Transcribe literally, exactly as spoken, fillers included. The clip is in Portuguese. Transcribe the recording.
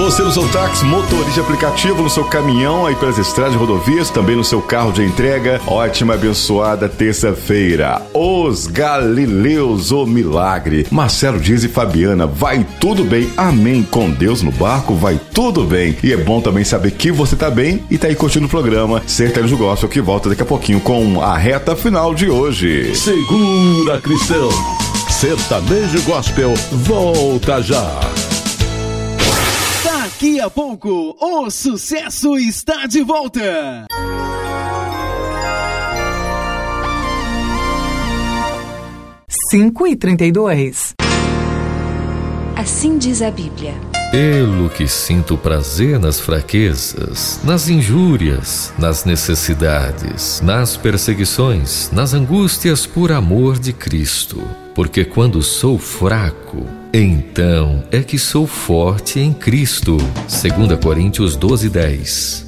Você no seu táxi, motorista de aplicativo, no seu caminhão, aí pelas estradas e rodovias, também no seu carro de entrega. Ótima, abençoada terça-feira. Os Galileus, o milagre. Marcelo Dias e Fabiana, vai tudo bem. Amém. Com Deus no barco, vai tudo bem. E é bom também saber que você tá bem e tá aí curtindo o programa Sertanejo Gospel, que volta daqui a pouquinho com a reta final de hoje. Segura, cristão. Sertanejo Gospel volta já. Daqui a pouco, o sucesso está de volta. cinco e trinta e dois. Assim diz a Bíblia. Eu que sinto prazer nas fraquezas, nas injúrias, nas necessidades, nas perseguições, nas angústias por amor de Cristo. Porque quando sou fraco, então é que sou forte em Cristo. Segunda Coríntios doze, dez.